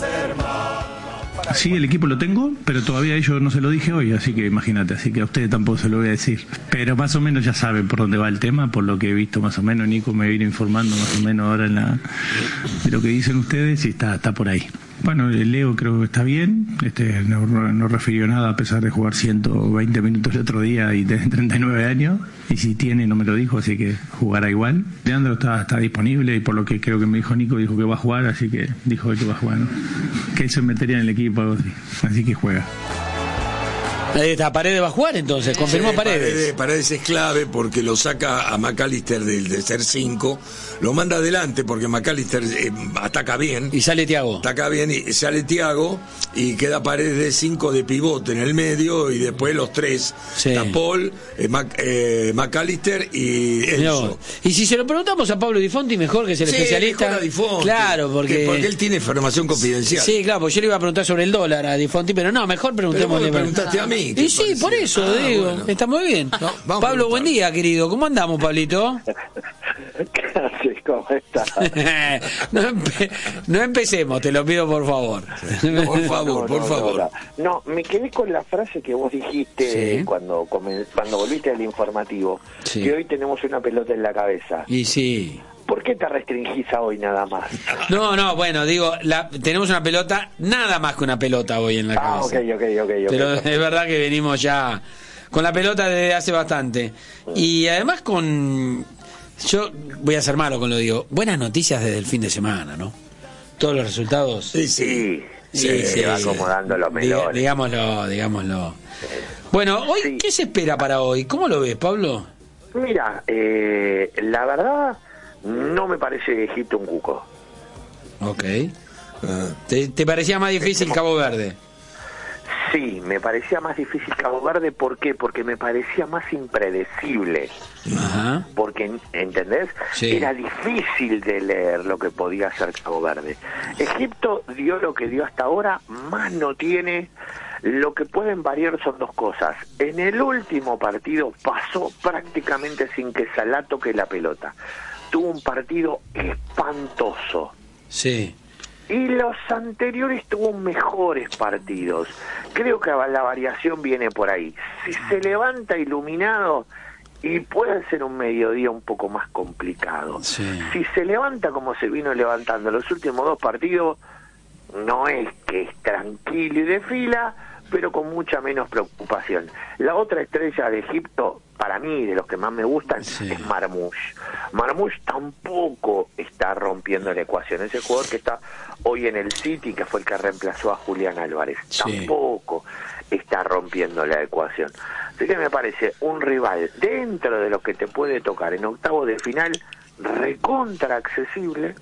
Sí, el equipo lo tengo, pero todavía yo no se lo dije hoy, así que imagínate, así que a ustedes tampoco se lo voy a decir. Pero más o menos ya saben por dónde va el tema, por lo que he visto más o menos. Nico me viene informando más o menos ahora de lo que dicen ustedes y está por ahí. Bueno, el Leo creo que está bien, no refirió nada a pesar de jugar 120 minutos el otro día y tener 39 años, y si tiene no me lo dijo, así que jugará igual. Leandro está disponible y por lo que creo que me dijo Nico, dijo que va a jugar, así que dijo que va a jugar, ¿no? Que él se metería en el equipo, así que juega. Ahí está, Paredes va a jugar entonces, confirmó Sí, Paredes. Paredes es clave porque lo saca a McAllister de ser 5, lo manda adelante porque McAllister ataca bien. Y sale Thiago. Ataca bien y sale Thiago y queda Paredes de 5 de pivote en el medio y después los 3. Sí. Está Paul, McAllister y Enzo. Y si se lo preguntamos a Pablo Di Fonti, mejor que es el especialista. Mejor a Di Fonti, claro, porque él tiene información confidencial. Sí, claro, porque yo le iba a preguntar sobre el dólar a Di Fonti, pero no, mejor preguntémosle. Pero vos me preguntaste a mí. Y sí, por eso digo, bueno. Está muy bien. No, Pablo, buen día, querido. ¿Cómo andamos, Pablito? ¿Qué haces? ¿Cómo estás? No empecemos, te lo pido por favor. Por favor. No, me quedé con la frase que vos dijiste Sí. cuando volviste al informativo, Sí. que hoy tenemos una pelota en la cabeza. Y sí. ¿Por qué te restringís a hoy nada más? No, bueno, digo, tenemos una pelota, nada más que una pelota hoy en la cabeza. Ok. Pero es verdad que venimos ya con la pelota desde hace bastante. Y además yo voy a ser malo con lo digo, buenas noticias desde el fin de semana, ¿no? Todos los resultados. Sí, se va acomodando los melones. Digámoslo. Bueno, hoy, ¿qué se espera para hoy? ¿Cómo lo ves, Pablo? Mira, la verdad, no me parece Egipto un cuco. Ok. ¿Te parecía más difícil Cabo Verde? Sí, me parecía más difícil Cabo Verde. ¿Por qué? Porque me parecía más impredecible. Ajá. Porque, ¿entendés? Sí. Era difícil de leer lo que podía hacer Cabo Verde. Egipto dio lo que dio hasta ahora, más no tiene. Lo que pueden variar son dos cosas. En el último partido pasó prácticamente sin que Salah toque la pelota. Tuvo un partido espantoso. Sí. Y los anteriores tuvo mejores partidos. Creo que la variación viene por ahí. Si se levanta iluminado, y puede ser un mediodía un poco más complicado. Sí. Si se levanta como se vino levantando los últimos dos partidos, no es que es tranquilo y de fila, pero con mucha menos preocupación. La otra estrella de Egipto, para mí, de los que más me gustan, es Marmoush. Marmoush tampoco está rompiendo la ecuación. Ese jugador que está hoy en el City, que fue el que reemplazó a Julián Álvarez, tampoco está rompiendo la ecuación. Así que me parece un rival dentro de lo que te puede tocar en octavo de final, recontra accesible.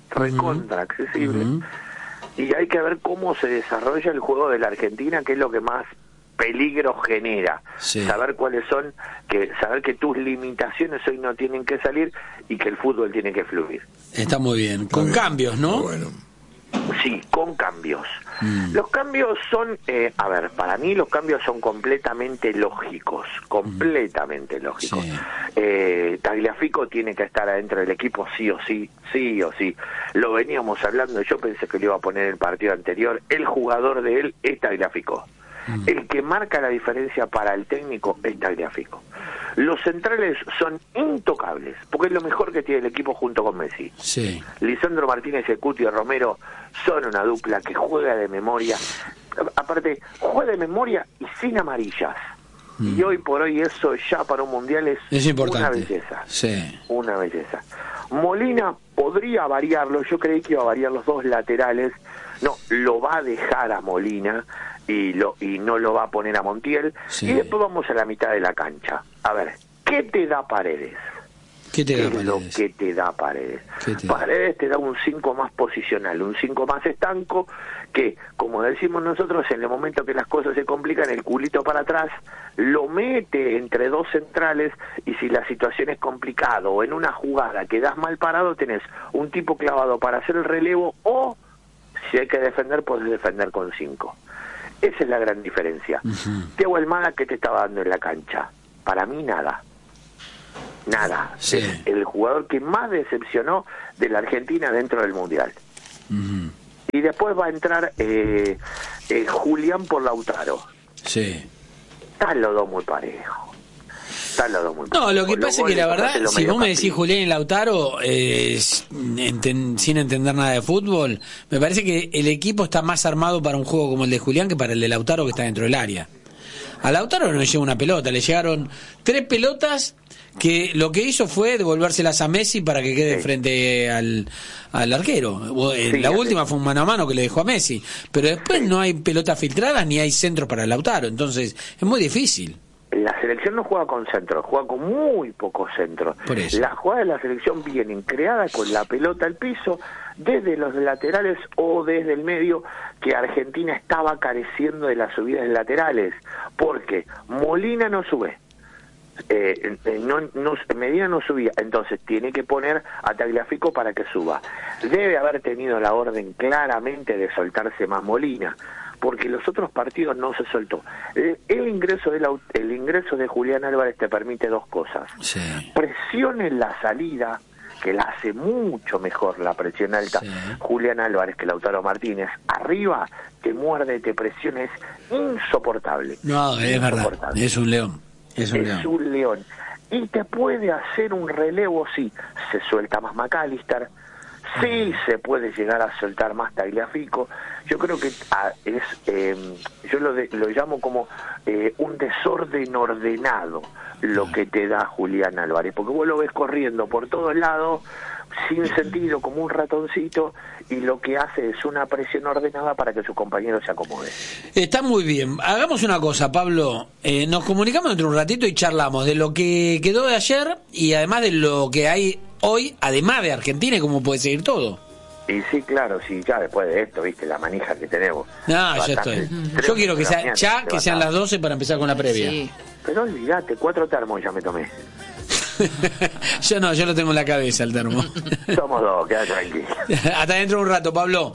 Y hay que ver cómo se desarrolla el juego de la Argentina, que es lo que más peligro genera. Saber cuáles son, saber que tus limitaciones hoy no tienen que salir y que el fútbol tiene que fluir. Está muy bien. Con cambios, ¿no? Bueno. Sí, con cambios. Los cambios son, para mí los cambios son completamente lógicos, Tagliafico tiene que estar adentro del equipo sí o sí. Lo veníamos hablando, yo pensé que le iba a poner el partido anterior, el jugador de él es Tagliafico. El que marca la diferencia para el técnico es Tagliafico. Los centrales son intocables, porque es lo mejor que tiene el equipo junto con Messi. Sí. Lisandro Martínez y el Cuti Romero son una dupla que juega de memoria. Aparte, juega de memoria y sin amarillas. Y hoy por hoy eso ya para un mundial es importante. Una belleza. Sí. Una belleza. Molina podría variarlo, yo creí que iba a variar los dos laterales. No, lo va a dejar a Molina y no lo va a poner a Montiel. Y después vamos a la mitad de la cancha. A ver, ¿qué te da Paredes? ¿Qué es lo que te da Paredes? Paredes te da un 5 más posicional, un 5 más estanco, que, como decimos nosotros, en el momento que las cosas se complican, el culito para atrás, lo mete entre dos centrales, y si la situación es complicada o en una jugada quedas mal parado, tenés un tipo clavado para hacer el relevo, o si hay que defender, podés defender con 5. Esa es la gran diferencia. Thiago Almada, ¿qué te estaba dando en la cancha? Para mí, nada. Es el jugador que más decepcionó de la Argentina dentro del Mundial. y después va a entrar Julián por Lautaro. Sí. Están los dos muy parejos. No, lo que pasa es que la verdad, si vos me decís Julián y Lautaro, sin entender nada de fútbol, me parece que el equipo está más armado para un juego como el de Julián que para el de Lautaro, que está dentro del área. A Lautaro no le llegó una pelota, le llegaron 3 pelotas que lo que hizo fue devolvérselas a Messi para que quede frente al arquero. La última fue un mano a mano que le dejó a Messi, pero después no hay pelotas filtradas ni hay centros para Lautaro, entonces es muy difícil. La selección no juega con centro, juega con muy pocos centros. Las jugadas de la selección vienen creadas con la pelota al piso, desde los laterales o desde el medio, que Argentina estaba careciendo de las subidas laterales, porque Molina no sube. Medina no subía, entonces tiene que poner a Tagliafico para que suba. Debe haber tenido la orden claramente de soltarse más Molina, porque los otros partidos no se soltó. El ingreso de Julián Álvarez te permite 2 cosas. Sí. Presión en la salida, que la hace mucho mejor la presión alta Julián Álvarez que Lautaro Martínez. Arriba te muerde, te presiona, es insoportable. No, es verdad, es un león. Es un león. Y te puede hacer un relevo, sí, se suelta más McAllister, sí se puede llegar a soltar más Tagliafico. Yo creo que yo lo llamo como un desorden ordenado lo que te da Julián Álvarez, porque vos lo ves corriendo por todos lados sin sentido, como un ratoncito, y lo que hace es una presión ordenada para que su compañero se acomode. Está muy bien. Hagamos una cosa, Pablo. Nos comunicamos dentro de un ratito y charlamos de lo que quedó de ayer y además de lo que hay hoy, además de Argentina, y cómo puede seguir todo. Y sí, claro, sí, ya después de esto, viste, la manija que tenemos. No, ya estoy. Yo quiero que sean las 12 para empezar con la previa. Sí. Pero olvídate, 4 termos ya me tomé. Yo lo tengo en la cabeza el termo. Somos 2, queda tranquilo. Hasta dentro de un rato, Pablo.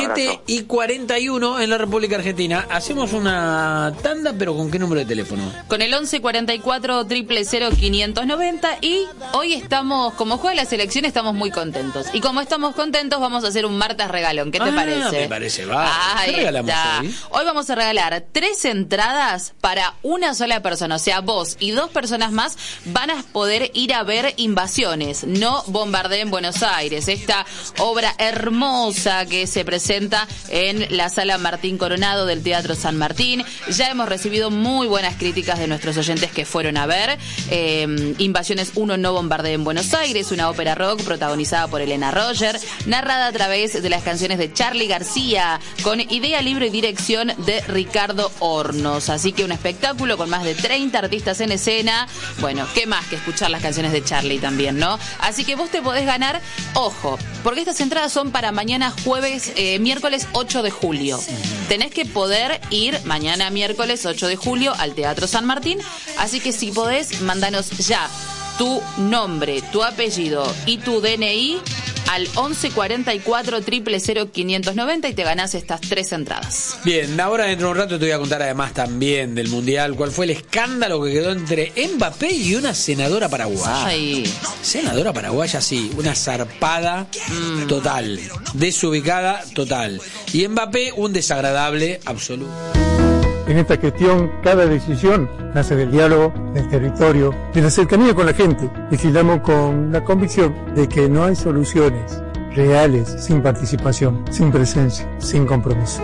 7:41 en la República Argentina. Hacemos una tanda, pero ¿con qué número de teléfono? Con el 1144 000 590. Y hoy estamos, como juega la selección, estamos muy contentos. Y como estamos contentos, vamos a hacer un martes regalón. ¿Qué te parece? Me parece, va. ¿Qué regalamos hoy? Hoy vamos a regalar 3 entradas para una sola persona. O sea, vos y 2 personas más van a poder ir a ver Invasiones, no bombardeen Buenos Aires, esta obra hermosa que se presenta en la Sala Martín Coronado del Teatro San Martín. Ya hemos recibido muy buenas críticas de nuestros oyentes que fueron a ver Invasiones 1, no bombardeen Buenos Aires, una ópera rock protagonizada por Elena Roger, narrada a través de las canciones de Charly García, con idea, libro y dirección de Ricardo Hornos. Así que un espectáculo con más de 30 artistas en escena. Bueno, ¿qué más que escuchar las canciones de Charly también, ¿no? Así que vos te podés ganar, ojo, porque estas entradas son para mañana miércoles 8 de julio. Tenés que poder ir mañana miércoles 8 de julio al Teatro San Martín, así que si podés, mándanos ya tu nombre, tu apellido y tu DNI al 1144 000 590 y te ganás estas 3 entradas. Bien, ahora dentro de un rato te voy a contar además también del Mundial, cuál fue el escándalo que quedó entre Mbappé y una senadora paraguaya. Ay. Senadora paraguaya, sí, una zarpada total, desubicada total. Y Mbappé, un desagradable absoluto. En esta cuestión, cada decisión nace del diálogo, del territorio, de la cercanía con la gente. Legislamos con la convicción de que no hay soluciones reales sin participación, sin presencia, sin compromiso.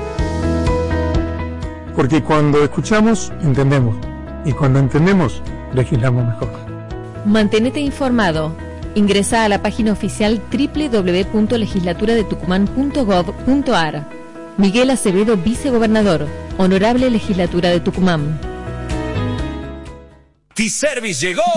Porque cuando escuchamos, entendemos. Y cuando entendemos, legislamos mejor. Mantenete informado. Ingresa a la página oficial www.legislaturadetucumán.gov.ar. Miguel Acevedo, vicegobernador. Honorable Legislatura de Tucumán. T-Service llegó.